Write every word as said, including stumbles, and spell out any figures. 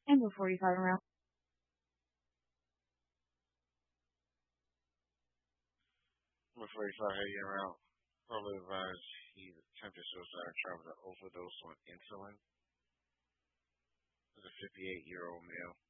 And your forty-five around. Number forty-five, had year round. Probably advised he attempted suicide after an overdose on insulin. As a fifty-eight year old male.